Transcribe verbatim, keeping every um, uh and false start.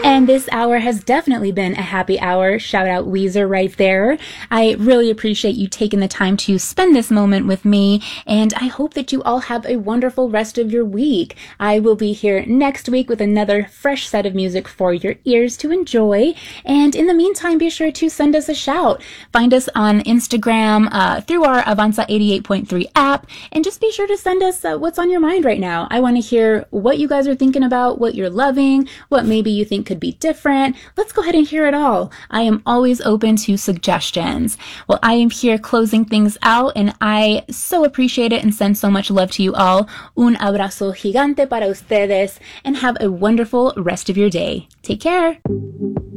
And this hour has definitely been a happy hour. Shout out Weezer right there. I really appreciate you taking the time to spend this moment with me, and I hope that you all have a wonderful rest of your week. I will be here next week with another fresh set of music for your ears to enjoy. And in the meantime, be sure to send us a shout. Find us on Instagram uh, through our Avanza eighty-eight point three app, and just be sure to send us uh, what's on your mind right now. I want to hear what you guys are thinking about, what you're loving, what maybe you think could be different. Let's go ahead and hear it all. I am always open to suggestions. Well, I am here closing things out, and I so appreciate it and send so much love to you all. Un abrazo gigante para ustedes, and have a wonderful rest of your day. Take care.